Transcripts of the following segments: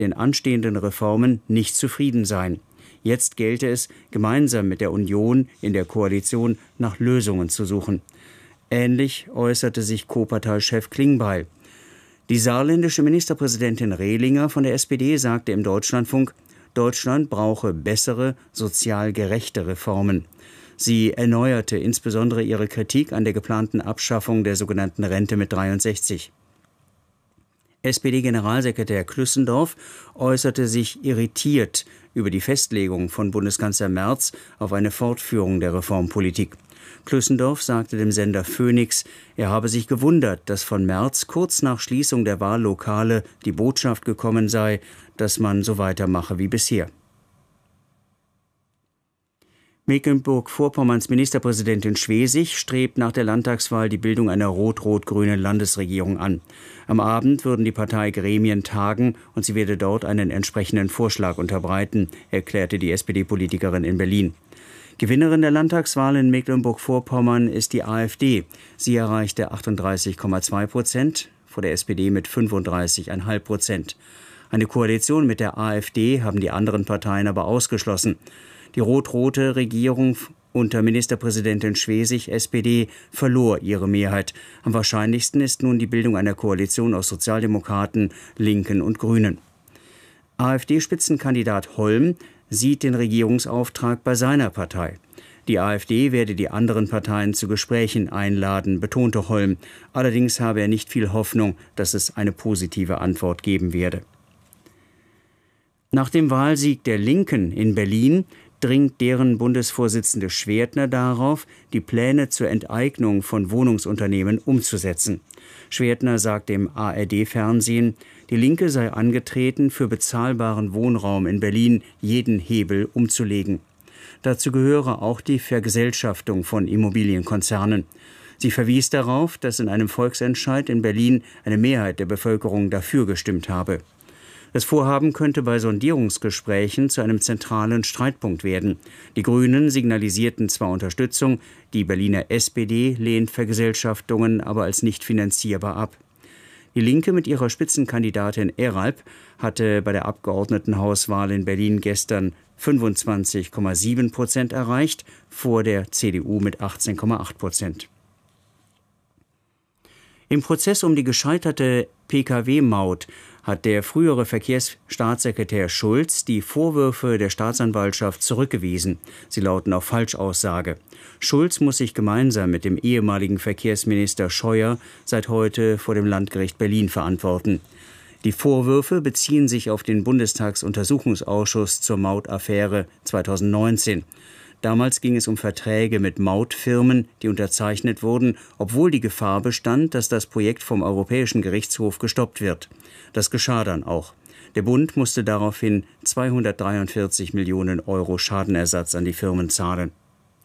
den anstehenden Reformen nicht zufrieden seien. Jetzt gelte es, gemeinsam mit der Union in der Koalition nach Lösungen zu suchen. Ähnlich äußerte sich Co-Parteichef Klingbeil. Die saarländische Ministerpräsidentin Rehlinger von der SPD sagte im Deutschlandfunk, Deutschland brauche bessere, sozial gerechte Reformen. Sie erneuerte insbesondere ihre Kritik an der geplanten Abschaffung der sogenannten Rente mit 63. SPD-Generalsekretär Klüssendorf äußerte sich irritiert über die Festlegung von Bundeskanzler Merz auf eine Fortführung der Reformpolitik. Klüssendorf sagte dem Sender Phoenix, er habe sich gewundert, dass von Merz kurz nach Schließung der Wahllokale die Botschaft gekommen sei, dass man so weitermache wie bisher. Mecklenburg-Vorpommerns Ministerpräsidentin Schwesig strebt nach der Landtagswahl die Bildung einer rot-rot-grünen Landesregierung an. Am Abend würden die Parteigremien tagen und sie werde dort einen entsprechenden Vorschlag unterbreiten, erklärte die SPD-Politikerin in Berlin. Gewinnerin der Landtagswahl in Mecklenburg-Vorpommern ist die AfD. Sie erreichte 38,2%, vor der SPD mit 35,5%. Eine Koalition mit der AfD haben die anderen Parteien aber ausgeschlossen. Die rot-rote Regierung unter Ministerpräsidentin Schwesig, SPD, verlor ihre Mehrheit. Am wahrscheinlichsten ist nun die Bildung einer Koalition aus Sozialdemokraten, Linken und Grünen. AfD-Spitzenkandidat Holm sieht den Regierungsauftrag bei seiner Partei. Die AfD werde die anderen Parteien zu Gesprächen einladen, betonte Holm. Allerdings habe er nicht viel Hoffnung, dass es eine positive Antwort geben werde. Nach dem Wahlsieg der Linken in Berlin dringt deren Bundesvorsitzende Schwertner darauf, die Pläne zur Enteignung von Wohnungsunternehmen umzusetzen. Schwertner sagt im ARD-Fernsehen, die Linke sei angetreten, für bezahlbaren Wohnraum in Berlin jeden Hebel umzulegen. Dazu gehöre auch die Vergesellschaftung von Immobilienkonzernen. Sie verwies darauf, dass in einem Volksentscheid in Berlin eine Mehrheit der Bevölkerung dafür gestimmt habe. Das Vorhaben könnte bei Sondierungsgesprächen zu einem zentralen Streitpunkt werden. Die Grünen signalisierten zwar Unterstützung, die Berliner SPD lehnt Vergesellschaftungen aber als nicht finanzierbar ab. Die Linke mit ihrer Spitzenkandidatin Eralp hatte bei der Abgeordnetenhauswahl in Berlin gestern 25,7% erreicht, vor der CDU mit 18,8%. Im Prozess um die gescheiterte Pkw-Maut hat der frühere Verkehrsstaatssekretär Schulz die Vorwürfe der Staatsanwaltschaft zurückgewiesen. Sie lauten auf Falschaussage. Schulz muss sich gemeinsam mit dem ehemaligen Verkehrsminister Scheuer seit heute vor dem Landgericht Berlin verantworten. Die Vorwürfe beziehen sich auf den Bundestagsuntersuchungsausschuss zur Mautaffäre 2019. Damals ging es um Verträge mit Mautfirmen, die unterzeichnet wurden, obwohl die Gefahr bestand, dass das Projekt vom Europäischen Gerichtshof gestoppt wird. Das geschah dann auch. Der Bund musste daraufhin 243 Millionen Euro Schadenersatz an die Firmen zahlen.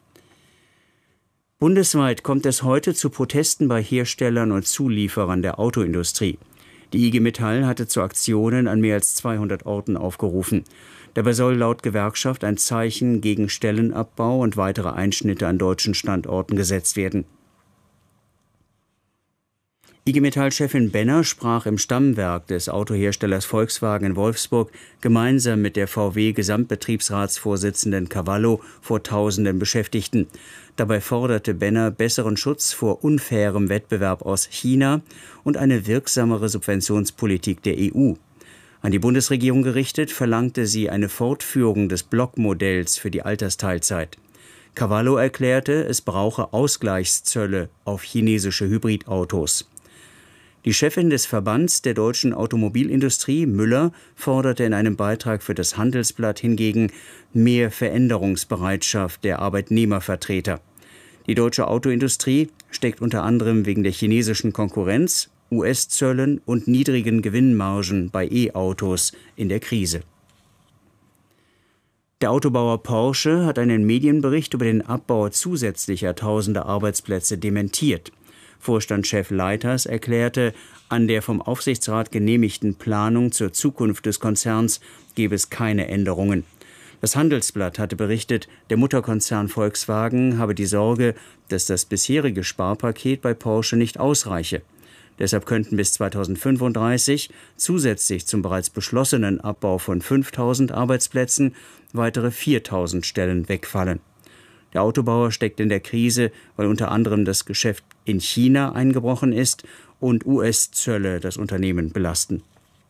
Bundesweit kommt es heute zu Protesten bei Herstellern und Zulieferern der Autoindustrie. Die IG Metall hatte zu Aktionen an mehr als 200 Orten aufgerufen. Dabei soll laut Gewerkschaft ein Zeichen gegen Stellenabbau und weitere Einschnitte an deutschen Standorten gesetzt werden. IG Metall-Chefin Benner sprach im Stammwerk des Autoherstellers Volkswagen in Wolfsburg gemeinsam mit der VW-Gesamtbetriebsratsvorsitzenden Cavallo vor tausenden Beschäftigten. Dabei forderte Benner besseren Schutz vor unfairem Wettbewerb aus China und eine wirksamere Subventionspolitik der EU. An die Bundesregierung gerichtet, verlangte sie eine Fortführung des Blockmodells für die Altersteilzeit. Cavallo erklärte, es brauche Ausgleichszölle auf chinesische Hybridautos. Die Chefin des Verbands der deutschen Automobilindustrie, Müller, forderte in einem Beitrag für das Handelsblatt hingegen mehr Veränderungsbereitschaft der Arbeitnehmervertreter. Die deutsche Autoindustrie steckt unter anderem wegen der chinesischen Konkurrenz, US-Zöllen und niedrigen Gewinnmargen bei E-Autos in der Krise. Der Autobauer Porsche hat einen Medienbericht über den Abbau zusätzlicher tausender Arbeitsplätze dementiert. Vorstandschef Leiters erklärte, an der vom Aufsichtsrat genehmigten Planung zur Zukunft des Konzerns gebe es keine Änderungen. Das Handelsblatt hatte berichtet, der Mutterkonzern Volkswagen habe die Sorge, dass das bisherige Sparpaket bei Porsche nicht ausreiche. Deshalb könnten bis 2035 zusätzlich zum bereits beschlossenen Abbau von 5.000 Arbeitsplätzen weitere 4.000 Stellen wegfallen. Der Autobauer steckt in der Krise, weil unter anderem das Geschäft in China eingebrochen ist und US-Zölle das Unternehmen belasten.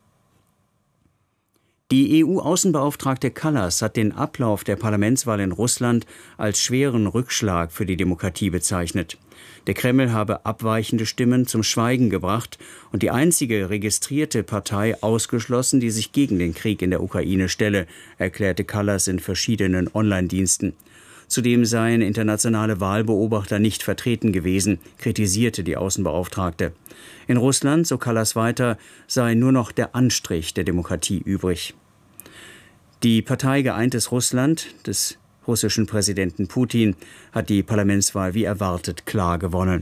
Die EU-Außenbeauftragte Kallas hat den Ablauf der Parlamentswahl in Russland als schweren Rückschlag für die Demokratie bezeichnet. Der Kreml habe abweichende Stimmen zum Schweigen gebracht und die einzige registrierte Partei ausgeschlossen, die sich gegen den Krieg in der Ukraine stelle, erklärte Kallas in verschiedenen Online-Diensten. Zudem seien internationale Wahlbeobachter nicht vertreten gewesen, kritisierte die Außenbeauftragte. In Russland, so Kallas weiter, sei nur noch der Anstrich der Demokratie übrig. Die Partei Geeintes Russland des russischen Präsidenten Putin hat die Parlamentswahl wie erwartet klar gewonnen.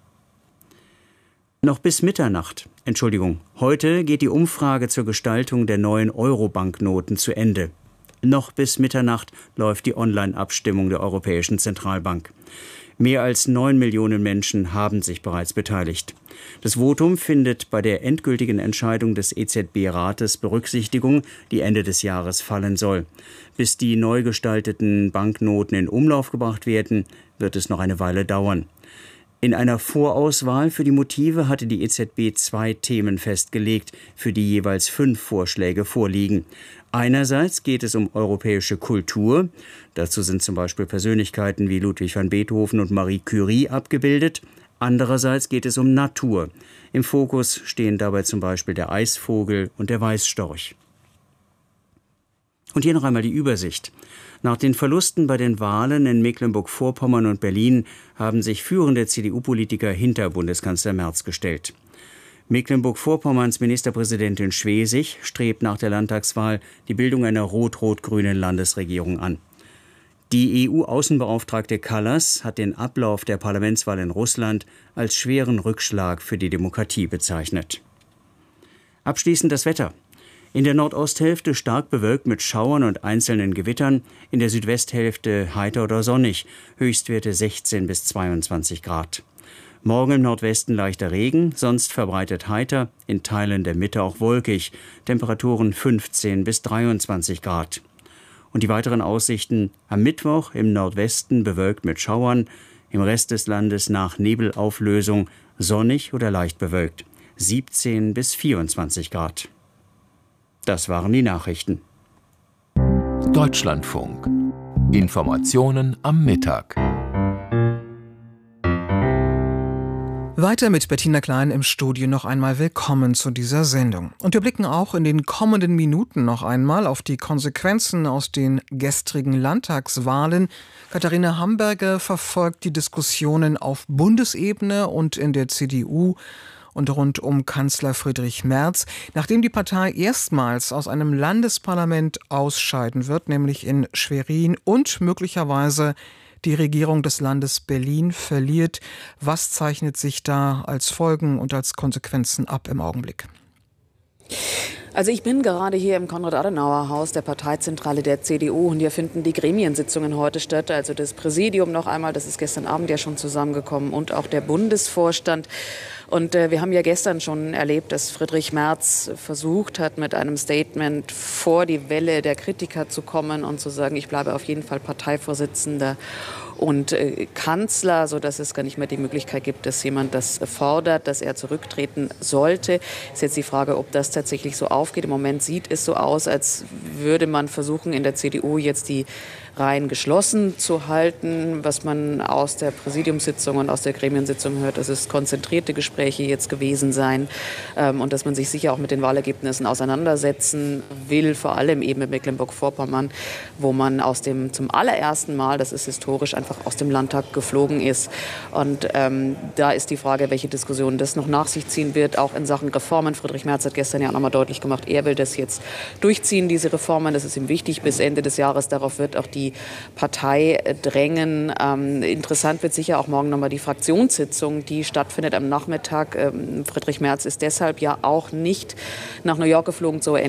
Heute geht die Umfrage zur Gestaltung der neuen Euro-Banknoten zu Ende. Noch bis Mitternacht läuft die Online-Abstimmung der Europäischen Zentralbank. Mehr als 9 Millionen Menschen haben sich bereits beteiligt. Das Votum findet bei der endgültigen Entscheidung des EZB-Rates Berücksichtigung, die Ende des Jahres fallen soll. Bis die neu gestalteten Banknoten in Umlauf gebracht werden, wird es noch eine Weile dauern. In einer Vorauswahl für die Motive hatte die EZB 2 Themen festgelegt, für die jeweils 5 Vorschläge vorliegen. Einerseits geht es um europäische Kultur. Dazu sind zum Beispiel Persönlichkeiten wie Ludwig van Beethoven und Marie Curie abgebildet. Andererseits geht es um Natur. Im Fokus stehen dabei zum Beispiel der Eisvogel und der Weißstorch. Und hier noch einmal die Übersicht. Nach den Verlusten bei den Wahlen in Mecklenburg-Vorpommern und Berlin haben sich führende CDU-Politiker hinter Bundeskanzler Merz gestellt. Mecklenburg-Vorpommerns Ministerpräsidentin Schwesig strebt nach der Landtagswahl die Bildung einer rot-rot-grünen Landesregierung an. Die EU-Außenbeauftragte Kallas hat den Ablauf der Parlamentswahl in Russland als schweren Rückschlag für die Demokratie bezeichnet. Abschließend das Wetter. In der Nordosthälfte stark bewölkt mit Schauern und einzelnen Gewittern, in der Südwesthälfte heiter oder sonnig, Höchstwerte 16 bis 22 Grad. Morgen im Nordwesten leichter Regen, sonst verbreitet heiter, in Teilen der Mitte auch wolkig, Temperaturen 15 bis 23 Grad. Und die weiteren Aussichten: am Mittwoch im Nordwesten bewölkt mit Schauern, im Rest des Landes nach Nebelauflösung sonnig oder leicht bewölkt, 17 bis 24 Grad. Das waren die Nachrichten. Deutschlandfunk. Informationen am Mittag. Weiter mit Bettina Klein im Studio. Noch einmal willkommen zu dieser Sendung. Und wir blicken auch in den kommenden Minuten noch einmal auf die Konsequenzen aus den gestrigen Landtagswahlen. Katharina Hamburger verfolgt die Diskussionen auf Bundesebene und in der CDU und rund um Kanzler Friedrich Merz, nachdem die Partei erstmals aus einem Landesparlament ausscheiden wird, nämlich in Schwerin, und möglicherweise die Regierung des Landes Berlin verliert. Was zeichnet sich da als Folgen und als Konsequenzen ab im Augenblick? Also ich bin gerade hier im Konrad-Adenauer-Haus der Parteizentrale der CDU und hier finden die Gremiensitzungen heute statt. Also das Präsidium noch einmal, das ist gestern Abend ja schon zusammengekommen, und auch der Bundesvorstand. Und wir haben ja gestern schon erlebt, dass Friedrich Merz versucht hat, mit einem Statement vor die Welle der Kritiker zu kommen und zu sagen, ich bleibe auf jeden Fall Parteivorsitzender und Kanzler, sodass es gar nicht mehr die Möglichkeit gibt, dass jemand das fordert, dass er zurücktreten sollte. Ist jetzt die Frage, ob das tatsächlich so aufgeht. Im Moment sieht es so aus, als würde man versuchen, in der CDU jetzt die Reihen geschlossen zu halten. Was man aus der Präsidiumssitzung und aus der Gremiensitzung hört, dass es konzentrierte Gespräche jetzt gewesen seien und dass man sich sicher auch mit den Wahlergebnissen auseinandersetzen will, vor allem eben in Mecklenburg-Vorpommern, wo man zum allerersten Mal, das ist historisch, einfach aus dem Landtag geflogen ist. Und da ist die Frage, welche Diskussion das noch nach sich ziehen wird, auch in Sachen Reformen. Friedrich Merz hat gestern ja auch nochmal deutlich gemacht, er will das jetzt durchziehen, diese Reformen. Das ist ihm wichtig bis Ende des Jahres. Darauf wird auch die Partei drängen. Interessant wird sicher auch morgen nochmal die Fraktionssitzung, die stattfindet am Nachmittag Parteitag. Friedrich Merz ist deshalb ja auch nicht nach New York geflogen zur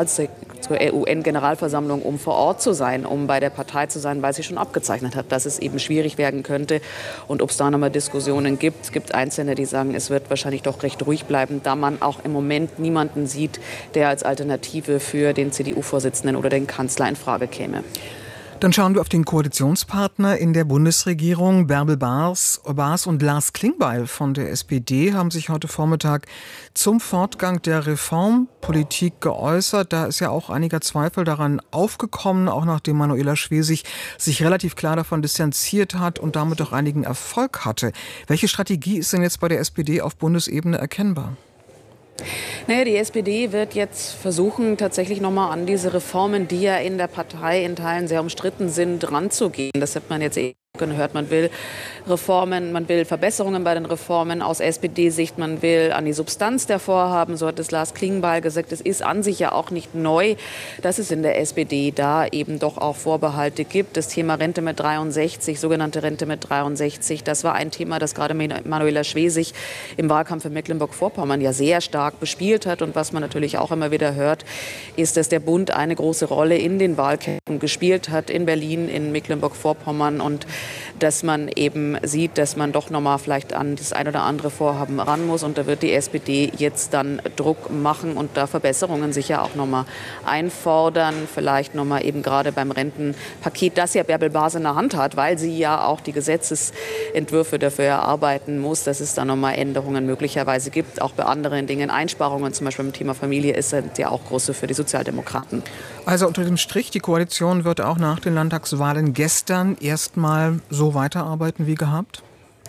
UN-Generalversammlung, um vor Ort zu sein, um bei der Partei zu sein, weil sie schon abgezeichnet hat, dass es eben schwierig werden könnte. Und ob es da nochmal Diskussionen gibt. Es gibt Einzelne, die sagen, es wird wahrscheinlich doch recht ruhig bleiben, da man auch im Moment niemanden sieht, der als Alternative für den CDU-Vorsitzenden oder den Kanzler in Frage käme. Dann schauen wir auf den Koalitionspartner in der Bundesregierung. Bärbel Baas und Lars Klingbeil von der SPD haben sich heute Vormittag zum Fortgang der Reformpolitik geäußert. Da ist ja auch einiger Zweifel daran aufgekommen, auch nachdem Manuela Schwesig sich relativ klar davon distanziert hat und damit auch einigen Erfolg hatte. Welche Strategie ist denn jetzt bei der SPD auf Bundesebene erkennbar? Naja, die SPD wird jetzt versuchen, tatsächlich nochmal an diese Reformen, die ja in der Partei in Teilen sehr umstritten sind, ranzugehen. Das hat man jetzt gehört. Man will Reformen, man will Verbesserungen bei den Reformen aus SPD-Sicht, man will an die Substanz der Vorhaben, so hat es Lars Klingbeil gesagt. Es ist an sich ja auch nicht neu, dass es in der SPD da eben doch auch Vorbehalte gibt. Das Thema Rente mit 63, sogenannte Rente mit 63, das war ein Thema, das gerade Manuela Schwesig im Wahlkampf in Mecklenburg-Vorpommern ja sehr stark bespielt hat. Und was man natürlich auch immer wieder hört, ist, dass der Bund eine große Rolle in den Wahlkämpfen gespielt hat, in Berlin, in Mecklenburg-Vorpommern, und dass man eben sieht, dass man doch nochmal vielleicht an das ein oder andere Vorhaben ran muss. Und da wird die SPD jetzt dann Druck machen und da Verbesserungen sicher auch nochmal einfordern. Vielleicht nochmal eben gerade beim Rentenpaket, das ja Bärbel Baas in der Hand hat, weil sie ja auch die Gesetzesentwürfe dafür erarbeiten muss, dass es da nochmal Änderungen möglicherweise gibt. Auch bei anderen Dingen, Einsparungen, zum Beispiel im Thema Familie, sind ja auch große für die Sozialdemokraten. Also unter dem Strich, die Koalition wird auch nach den Landtagswahlen gestern erstmal so weiterarbeiten wie gehabt?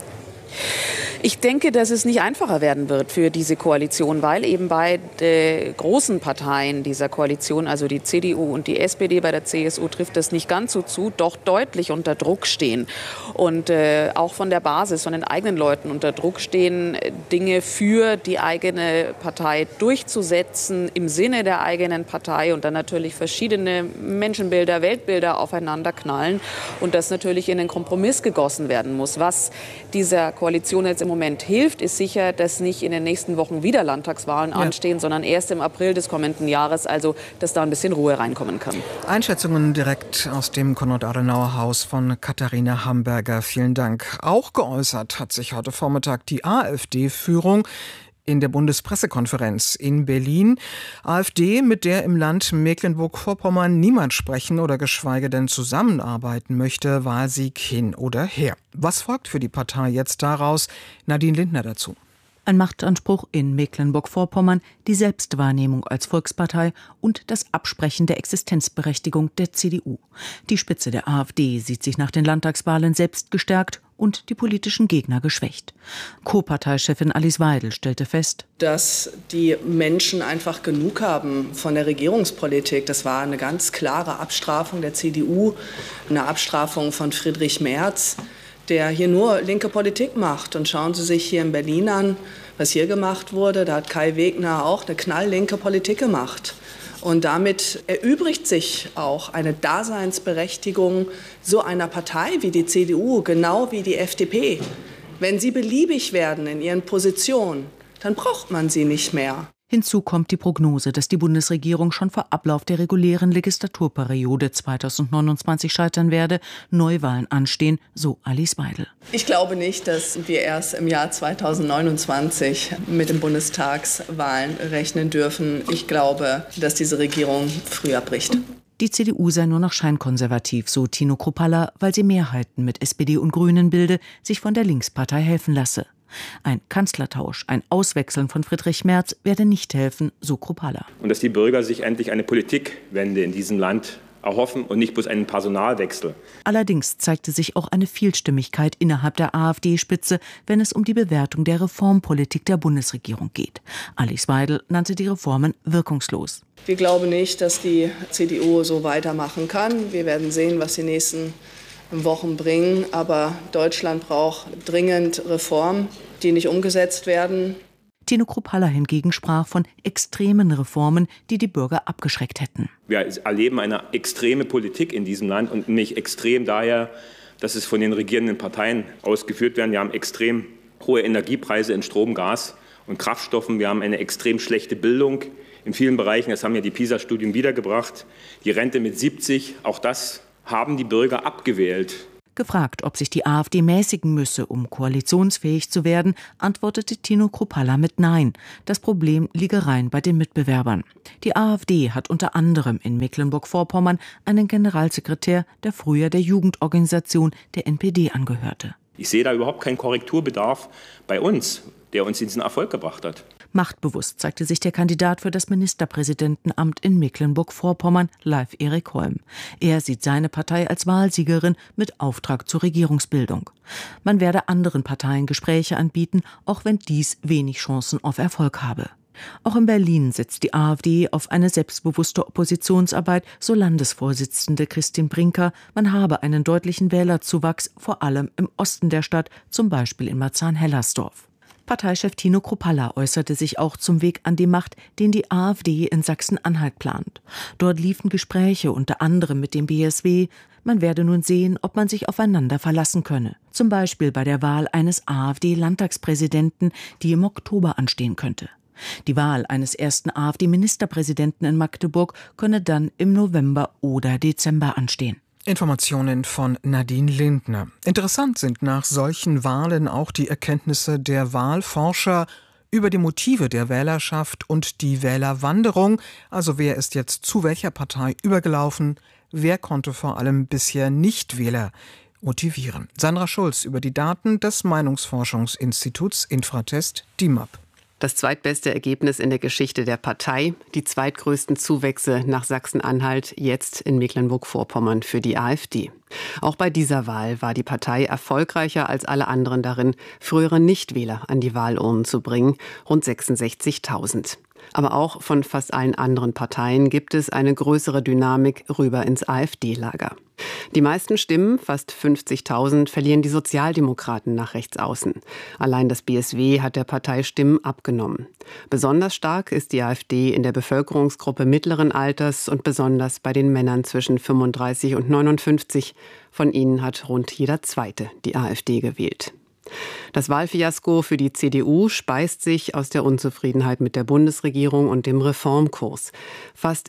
Ich denke, dass es nicht einfacher werden wird für diese Koalition, weil eben beide großen Parteien dieser Koalition, also die CDU und die SPD, bei der CSU trifft das nicht ganz so zu, doch deutlich unter Druck stehen. Und auch von der Basis, von den eigenen Leuten unter Druck stehen, Dinge für die eigene Partei durchzusetzen, im Sinne der eigenen Partei, und dann natürlich verschiedene Menschenbilder, Weltbilder aufeinander knallen und das natürlich in den Kompromiss gegossen werden muss. Was dieser Koalition jetzt im Moment hilft, ist sicher, dass nicht in den nächsten Wochen wieder Landtagswahlen anstehen, sondern erst im April des kommenden Jahres, also dass da ein bisschen Ruhe reinkommen kann. Einschätzungen direkt aus dem Konrad-Adenauer-Haus von Katharina Hamburger. Vielen Dank. Auch geäußert hat sich heute Vormittag die AfD-Führung in der Bundespressekonferenz in Berlin. AfD, mit der im Land Mecklenburg-Vorpommern niemand sprechen oder geschweige denn zusammenarbeiten möchte, Wahlsieg hin oder her. Was folgt für die Partei jetzt daraus? Nadine Lindner dazu. Ein Machtanspruch in Mecklenburg-Vorpommern, die Selbstwahrnehmung als Volkspartei und das Absprechen der Existenzberechtigung der CDU. Die Spitze der AfD sieht sich nach den Landtagswahlen selbst gestärkt und die politischen Gegner geschwächt. Co-Parteichefin Alice Weidel stellte fest, dass die Menschen einfach genug haben von der Regierungspolitik. Das war eine ganz klare Abstrafung der CDU, eine Abstrafung von Friedrich Merz, der hier nur linke Politik macht. Und schauen Sie sich hier in Berlin an, was hier gemacht wurde. Da hat Kai Wegner auch eine knalllinke Politik gemacht. Und damit erübrigt sich auch eine Daseinsberechtigung so einer Partei wie die CDU, genau wie die FDP. Wenn sie beliebig werden in ihren Positionen, dann braucht man sie nicht mehr. Hinzu kommt die Prognose, dass die Bundesregierung schon vor Ablauf der regulären Legislaturperiode 2029 scheitern werde. Neuwahlen anstehen, so Alice Weidel. Ich glaube nicht, dass wir erst im Jahr 2029 mit den Bundestagswahlen rechnen dürfen. Ich glaube, dass diese Regierung früher bricht. Die CDU sei nur noch scheinkonservativ, so Tino Kruppalla, weil sie Mehrheiten mit SPD und Grünen bilde, sich von der Linkspartei helfen lasse. Ein Kanzlertausch, ein Auswechseln von Friedrich Merz werde nicht helfen, so Kruppalla. Und dass die Bürger sich endlich eine Politikwende in diesem Land erhoffen und nicht bloß einen Personalwechsel. Allerdings zeigte sich auch eine Vielstimmigkeit innerhalb der AfD-Spitze, wenn es um die Bewertung der Reformpolitik der Bundesregierung geht. Alice Weidel nannte die Reformen wirkungslos. Wir glauben nicht, dass die CDU so weitermachen kann. Wir werden sehen, was die nächsten Wochen bringen. Aber Deutschland braucht dringend Reformen, die nicht umgesetzt werden. Tino Kruppalla hingegen sprach von extremen Reformen, die die Bürger abgeschreckt hätten. Wir erleben eine extreme Politik in diesem Land und nicht extrem daher, dass es von den regierenden Parteien ausgeführt werden. Wir haben extrem hohe Energiepreise in Strom, Gas und Kraftstoffen. Wir haben eine extrem schlechte Bildung in vielen Bereichen. Das haben ja die PISA-Studien wiedergebracht. Die Rente mit 70, auch das haben die Bürger abgewählt. Gefragt, ob sich die AfD mäßigen müsse, um koalitionsfähig zu werden, antwortete Tino Kruppalla mit Nein. Das Problem liege rein bei den Mitbewerbern. Die AfD hat unter anderem in Mecklenburg-Vorpommern einen Generalsekretär, der früher der Jugendorganisation der NPD angehörte. Ich sehe da überhaupt keinen Korrekturbedarf bei uns, der uns diesen Erfolg gebracht hat. Machtbewusst zeigte sich der Kandidat für das Ministerpräsidentenamt in Mecklenburg-Vorpommern, Leif Erik Holm. Er sieht seine Partei als Wahlsiegerin mit Auftrag zur Regierungsbildung. Man werde anderen Parteien Gespräche anbieten, auch wenn dies wenig Chancen auf Erfolg habe. Auch in Berlin setzt die AfD auf eine selbstbewusste Oppositionsarbeit, so Landesvorsitzende Christine Brinker. Man habe einen deutlichen Wählerzuwachs, vor allem im Osten der Stadt, zum Beispiel in Marzahn-Hellersdorf. Parteichef Tino Kruppalla äußerte sich auch zum Weg an die Macht, den die AfD in Sachsen-Anhalt plant. Dort liefen Gespräche unter anderem mit dem BSW. Man werde nun sehen, ob man sich aufeinander verlassen könne. Zum Beispiel bei der Wahl eines AfD-Landtagspräsidenten, die im Oktober anstehen könnte. Die Wahl eines ersten AfD-Ministerpräsidenten in Magdeburg könne dann im November oder Dezember anstehen. Informationen von Nadine Lindner. Interessant sind nach solchen Wahlen auch die Erkenntnisse der Wahlforscher über die Motive der Wählerschaft und die Wählerwanderung. Also wer ist jetzt zu welcher Partei übergelaufen? Wer konnte vor allem bisher Nichtwähler motivieren? Sandra Schulz über die Daten des Meinungsforschungsinstituts Infratest DIMAP. Das zweitbeste Ergebnis in der Geschichte der Partei, die zweitgrößten Zuwächse nach Sachsen-Anhalt, jetzt in Mecklenburg-Vorpommern für die AfD. Auch bei dieser Wahl war die Partei erfolgreicher als alle anderen darin, frühere Nichtwähler an die Wahlurnen zu bringen, rund 66.000. Aber auch von fast allen anderen Parteien gibt es eine größere Dynamik rüber ins AfD-Lager. Die meisten Stimmen, fast 50.000, verlieren die Sozialdemokraten nach rechts außen. Allein das BSW hat der Partei Stimmen abgenommen. Besonders stark ist die AfD in der Bevölkerungsgruppe mittleren Alters und besonders bei den Männern zwischen 35 und 59. Von ihnen hat rund jeder Zweite die AfD gewählt. Das Wahlfiasko für die CDU speist sich aus der Unzufriedenheit mit der Bundesregierung und dem Reformkurs. Fast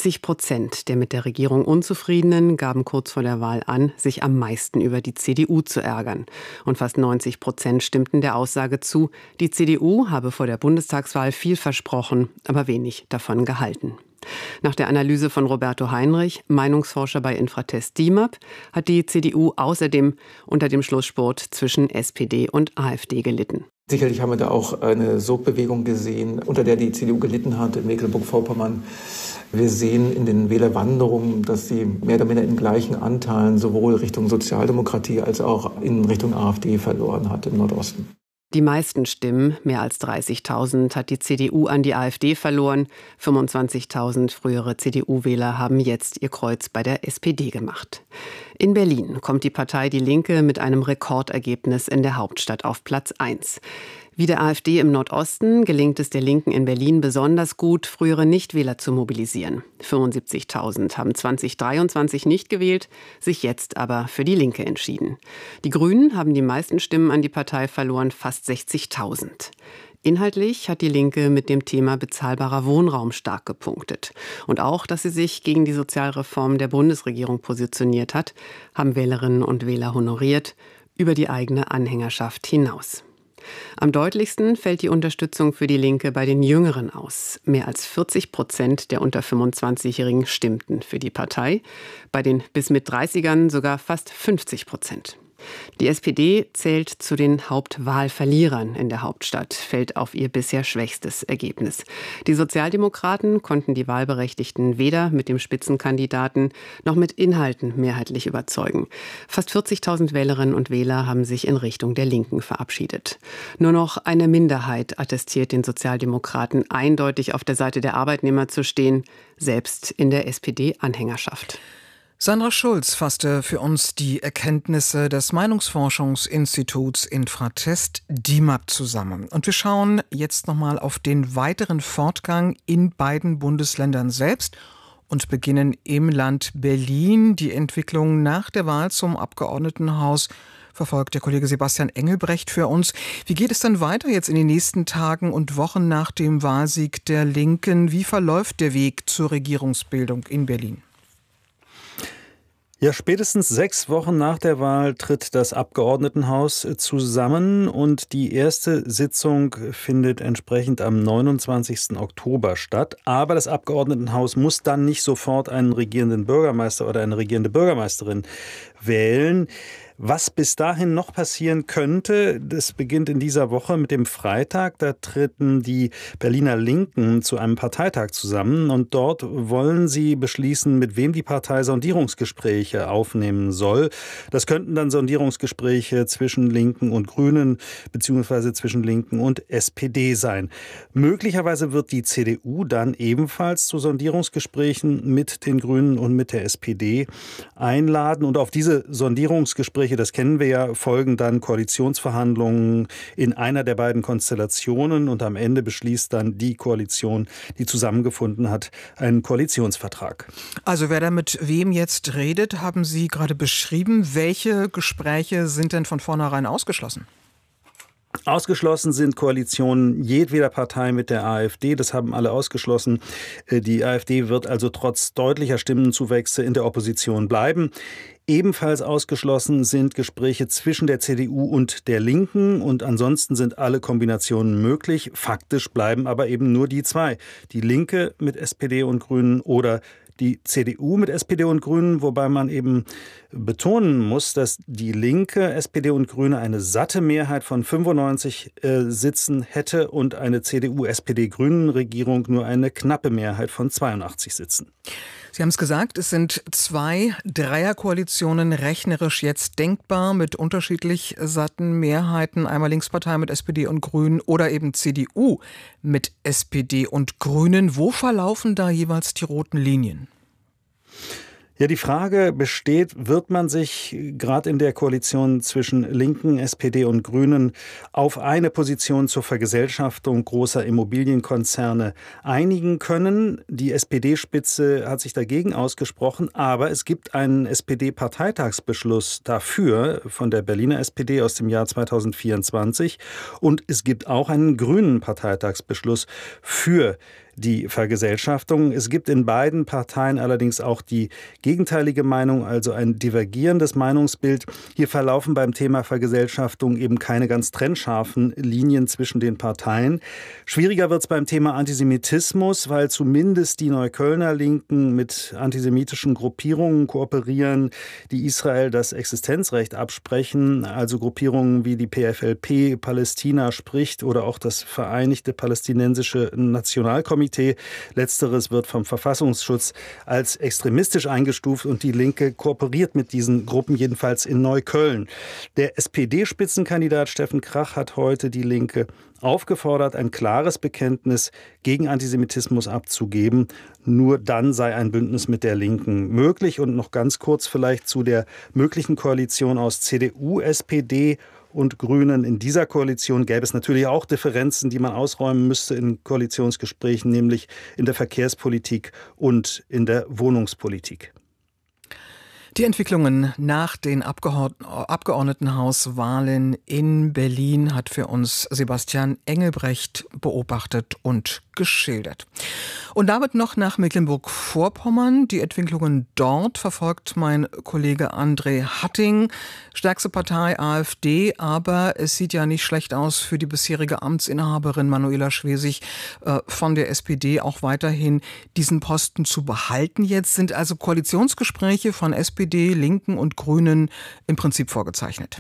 70% der mit der Regierung Unzufriedenen gaben kurz vor der Wahl an, sich am meisten über die CDU zu ärgern. Und fast 90% stimmten der Aussage zu, die CDU habe vor der Bundestagswahl viel versprochen, aber wenig davon gehalten. Nach der Analyse von Roberto Heinrich, Meinungsforscher bei Infratest DIMAP, hat die CDU außerdem unter dem Schlussspurt zwischen SPD und AfD gelitten. Sicherlich haben wir da auch eine Sogbewegung gesehen, unter der die CDU gelitten hat in Mecklenburg-Vorpommern. Wir sehen in den Wählerwanderungen, dass sie mehr oder minder in gleichen Anteilen sowohl Richtung Sozialdemokratie als auch in Richtung AfD verloren hat im Nordosten. Die meisten Stimmen, mehr als 30.000, hat die CDU an die AfD verloren. 25.000 frühere CDU-Wähler haben jetzt ihr Kreuz bei der SPD gemacht. In Berlin kommt die Partei Die Linke mit einem Rekordergebnis in der Hauptstadt auf Platz 1. Wie der AfD im Nordosten gelingt es der Linken in Berlin besonders gut, frühere Nichtwähler zu mobilisieren. 75.000 haben 2023 nicht gewählt, sich jetzt aber für die Linke entschieden. Die Grünen haben die meisten Stimmen an die Partei verloren, fast 60.000. Inhaltlich hat die Linke mit dem Thema bezahlbarer Wohnraum stark gepunktet. Und auch, dass sie sich gegen die Sozialreform der Bundesregierung positioniert hat, haben Wählerinnen und Wähler honoriert, über die eigene Anhängerschaft hinaus. Am deutlichsten fällt die Unterstützung für die Linke bei den Jüngeren aus. Mehr als 40% der unter 25-Jährigen stimmten für die Partei, bei den bis mit 30ern sogar fast 50%. Die SPD zählt zu den Hauptwahlverlierern in der Hauptstadt, fällt auf ihr bisher schwächstes Ergebnis. Die Sozialdemokraten konnten die Wahlberechtigten weder mit dem Spitzenkandidaten noch mit Inhalten mehrheitlich überzeugen. Fast 40.000 Wählerinnen und Wähler haben sich in Richtung der Linken verabschiedet. Nur noch eine Minderheit attestiert den Sozialdemokraten, eindeutig auf der Seite der Arbeitnehmer zu stehen, selbst in der SPD-Anhängerschaft. Sandra Schulz fasste für uns die Erkenntnisse des Meinungsforschungsinstituts Infratest DIMAP zusammen. Und wir schauen jetzt nochmal auf den weiteren Fortgang in beiden Bundesländern selbst und beginnen im Land Berlin. Die Entwicklung nach der Wahl zum Abgeordnetenhaus verfolgt der Kollege Sebastian Engelbrecht für uns. Wie geht es dann weiter jetzt in den nächsten Tagen und Wochen nach dem Wahlsieg der Linken? Wie verläuft der Weg zur Regierungsbildung in Berlin? Ja, spätestens 6 Wochen nach der Wahl tritt das Abgeordnetenhaus zusammen und die erste Sitzung findet entsprechend am 29. Oktober statt. Aber das Abgeordnetenhaus muss dann nicht sofort einen regierenden Bürgermeister oder eine regierende Bürgermeisterin wählen. Was bis dahin noch passieren könnte, das beginnt in dieser Woche mit dem Freitag. Da treten die Berliner Linken zu einem Parteitag zusammen und dort wollen sie beschließen, mit wem die Partei Sondierungsgespräche aufnehmen soll. Das könnten dann Sondierungsgespräche zwischen Linken und Grünen beziehungsweise zwischen Linken und SPD sein. Möglicherweise wird die CDU dann ebenfalls zu Sondierungsgesprächen mit den Grünen und mit der SPD einladen und auf diese Sondierungsgespräche, das kennen wir ja, folgen dann Koalitionsverhandlungen in einer der beiden Konstellationen und am Ende beschließt dann die Koalition, die zusammengefunden hat, einen Koalitionsvertrag. Also wer da mit wem jetzt redet, haben Sie gerade beschrieben. Welche Gespräche sind denn von vornherein ausgeschlossen? Ausgeschlossen sind Koalitionen jedweder Partei mit der AfD. Das haben alle ausgeschlossen. Die AfD wird also trotz deutlicher Stimmenzuwächse in der Opposition bleiben. Ebenfalls ausgeschlossen sind Gespräche zwischen der CDU und der Linken und ansonsten sind alle Kombinationen möglich. Faktisch bleiben aber eben nur die zwei. Die Linke mit SPD und Grünen oder die CDU mit SPD und Grünen, wobei man eben betonen muss, dass die Linke, SPD und Grüne eine satte Mehrheit von 95 Sitzen hätte und eine CDU-SPD-Grünen-Regierung nur eine knappe Mehrheit von 82 Sitzen. Sie haben es gesagt, es sind 2 Dreierkoalitionen rechnerisch jetzt denkbar mit unterschiedlich satten Mehrheiten. Einmal Linkspartei mit SPD und Grünen oder eben CDU mit SPD und Grünen. Wo verlaufen da jeweils die roten Linien? Ja, die Frage besteht, wird man sich gerade in der Koalition zwischen Linken, SPD und Grünen auf eine Position zur Vergesellschaftung großer Immobilienkonzerne einigen können? Die SPD-Spitze hat sich dagegen ausgesprochen, aber es gibt einen SPD-Parteitagsbeschluss dafür von der Berliner SPD aus dem Jahr 2024 und es gibt auch einen grünen Parteitagsbeschluss für die Vergesellschaftung. Es gibt in beiden Parteien allerdings auch die gegenteilige Meinung, also ein divergierendes Meinungsbild. Hier verlaufen beim Thema Vergesellschaftung eben keine ganz trennscharfen Linien zwischen den Parteien. Schwieriger wird es beim Thema Antisemitismus, weil zumindest die Neuköllner Linken mit antisemitischen Gruppierungen kooperieren, die Israel das Existenzrecht absprechen, also Gruppierungen wie die PFLP, Palästina spricht oder auch das Vereinigte Palästinensische Nationalkomitee. Letzteres wird vom Verfassungsschutz als extremistisch eingestuft und die Linke kooperiert mit diesen Gruppen, jedenfalls in Neukölln. Der SPD-Spitzenkandidat Steffen Krach hat heute die Linke aufgefordert, ein klares Bekenntnis gegen Antisemitismus abzugeben. Nur dann sei ein Bündnis mit der Linken möglich. Und noch ganz kurz vielleicht zu der möglichen Koalition aus CDU, SPD und Grünen. In dieser Koalition gäbe es natürlich auch Differenzen, die man ausräumen müsste in Koalitionsgesprächen, nämlich in der Verkehrspolitik und in der Wohnungspolitik. Die Entwicklungen nach den Abgeordnetenhauswahlen in Berlin hat für uns Sebastian Engelbrecht beobachtet und geschildert. Und damit noch nach Mecklenburg-Vorpommern. Die Entwicklungen dort verfolgt mein Kollege André Hatting. Stärkste Partei AfD, aber es sieht ja nicht schlecht aus für die bisherige Amtsinhaberin Manuela Schwesig von der SPD auch weiterhin diesen Posten zu behalten. Jetzt sind also Koalitionsgespräche von SPD, Linken und Grünen im Prinzip vorgezeichnet.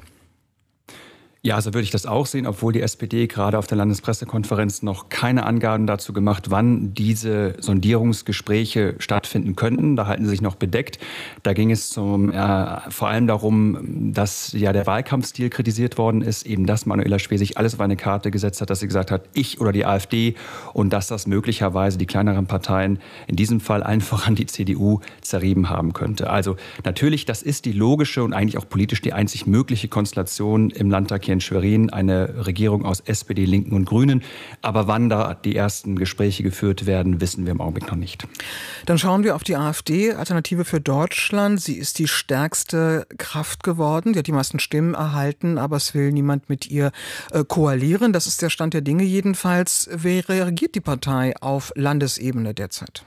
Ja, so würde ich das auch sehen, obwohl die SPD gerade auf der Landespressekonferenz noch keine Angaben dazu gemacht, wann diese Sondierungsgespräche stattfinden könnten. Da halten sie sich noch bedeckt. Da ging es vor allem darum, dass ja der Wahlkampfstil kritisiert worden ist, eben dass Manuela Schwesig alles auf eine Karte gesetzt hat, dass sie gesagt hat, ich oder die AfD und dass das möglicherweise die kleineren Parteien, in diesem Fall allen voran die CDU, zerrieben haben könnte. Also natürlich, das ist die logische und eigentlich auch politisch die einzig mögliche Konstellation im Landtag hier in Schwerin eine Regierung aus SPD, Linken und Grünen. Aber wann da die ersten Gespräche geführt werden, wissen wir im Augenblick noch nicht. Dann schauen wir auf die AfD, Alternative für Deutschland. Sie ist die stärkste Kraft geworden. Die hat die meisten Stimmen erhalten, aber es will niemand mit ihr koalieren. Das ist der Stand der Dinge jedenfalls. Wie reagiert die Partei auf Landesebene derzeit?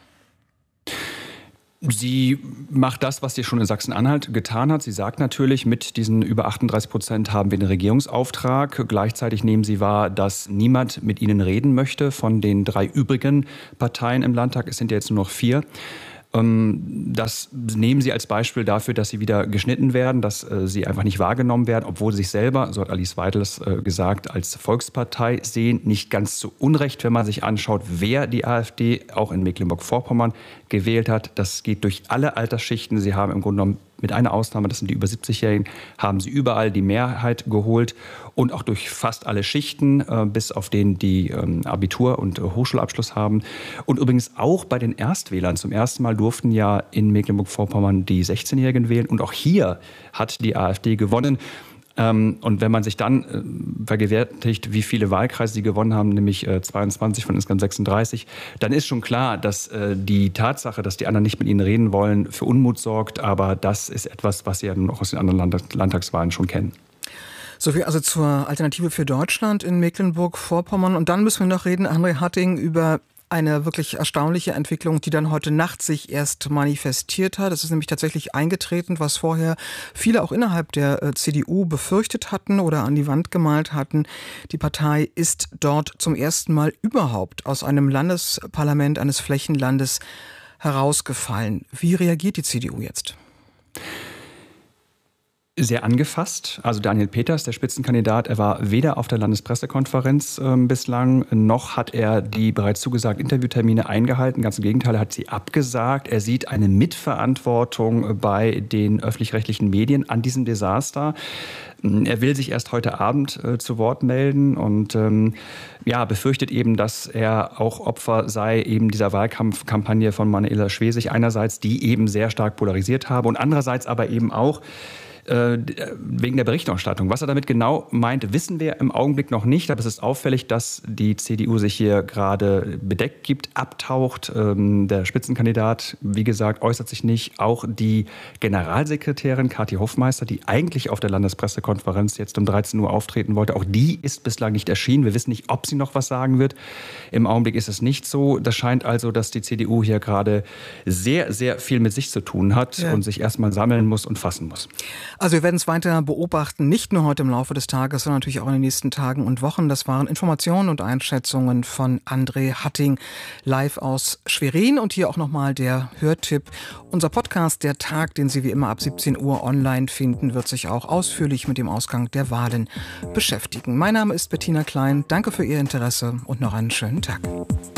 Sie macht das, was sie schon in Sachsen-Anhalt getan hat. Sie sagt natürlich, mit diesen über 38% haben wir einen Regierungsauftrag. Gleichzeitig nehmen sie wahr, dass niemand mit ihnen reden möchte von den 3 übrigen Parteien im Landtag. Es sind ja jetzt nur noch 4. Das nehmen sie als Beispiel dafür, dass sie wieder geschnitten werden, dass sie einfach nicht wahrgenommen werden, obwohl sie sich selber, so hat Alice Weidel gesagt, als Volkspartei sehen. Nicht ganz zu Unrecht, wenn man sich anschaut, wer die AfD auch in Mecklenburg-Vorpommern gewählt hat. Das geht durch alle Altersschichten. Sie haben im Grunde genommen mit einer Ausnahme, das sind die über 70-Jährigen, haben sie überall die Mehrheit geholt und auch durch fast alle Schichten, bis auf denen die Abitur- und Hochschulabschluss haben. Und übrigens auch bei den Erstwählern. Zum ersten Mal durften ja in Mecklenburg-Vorpommern die 16-Jährigen wählen. Und auch hier hat die AfD gewonnen. Und wenn man sich dann vergegenwärtigt, wie viele Wahlkreise sie gewonnen haben, nämlich 22 von insgesamt 36, dann ist schon klar, dass die Tatsache, dass die anderen nicht mit ihnen reden wollen, für Unmut sorgt. Aber das ist etwas, was sie ja noch aus den anderen Landtagswahlen schon kennen. Soviel also zur Alternative für Deutschland in Mecklenburg-Vorpommern. Und dann müssen wir noch reden, André Hatting, über eine wirklich erstaunliche Entwicklung, die dann heute Nacht sich erst manifestiert hat. Es ist nämlich tatsächlich eingetreten, was vorher viele auch innerhalb der CDU befürchtet hatten oder an die Wand gemalt hatten. Die Partei ist dort zum ersten Mal überhaupt aus einem Landesparlament eines Flächenlandes herausgefallen. Wie reagiert die CDU jetzt? Sehr angefasst. Also Daniel Peters, der Spitzenkandidat, er war weder auf der Landespressekonferenz bislang, noch hat er die bereits zugesagten Interviewtermine eingehalten. Ganz im Gegenteil, er hat sie abgesagt. Er sieht eine Mitverantwortung bei den öffentlich-rechtlichen Medien an diesem Desaster. Er will sich erst heute Abend zu Wort melden und befürchtet eben, dass er auch Opfer sei eben dieser Wahlkampfkampagne von Manuela Schwesig einerseits, die eben sehr stark polarisiert habe und andererseits aber eben auch wegen der Berichterstattung. Was er damit genau meint, wissen wir im Augenblick noch nicht. Aber es ist auffällig, dass die CDU sich hier gerade bedeckt gibt, abtaucht. Der Spitzenkandidat, wie gesagt, äußert sich nicht. Auch die Generalsekretärin Kathi Hoffmeister, die eigentlich auf der Landespressekonferenz jetzt um 13 Uhr auftreten wollte, auch die ist bislang nicht erschienen. Wir wissen nicht, ob sie noch was sagen wird. Im Augenblick ist es nicht so. Das scheint also, dass die CDU hier gerade sehr, sehr viel mit sich zu tun hat und sich erstmal sammeln muss und fassen muss. Also wir werden es weiter beobachten, nicht nur heute im Laufe des Tages, sondern natürlich auch in den nächsten Tagen und Wochen. Das waren Informationen und Einschätzungen von André Hatting live aus Schwerin. Und hier auch nochmal der Hörtipp. Unser Podcast, der Tag, den Sie wie immer ab 17 Uhr online finden, wird sich auch ausführlich mit dem Ausgang der Wahlen beschäftigen. Mein Name ist Bettina Klein. Danke für Ihr Interesse und noch einen schönen Tag.